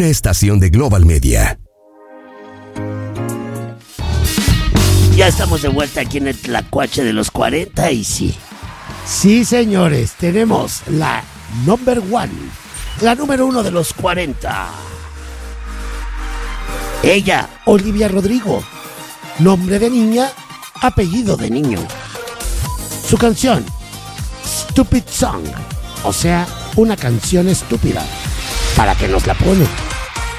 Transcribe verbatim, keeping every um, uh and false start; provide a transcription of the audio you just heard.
una estación de Global Media. Ya estamos de vuelta aquí en el Tlacuache de los cuarenta y sí. Sí, señores, tenemos la number one, la número uno de los cuarenta. Ella, Olivia Rodrigo. Nombre de niña, apellido de niño. Su canción, Stupid Song, o sea, una canción estúpida. ¿Para qué nos la pone?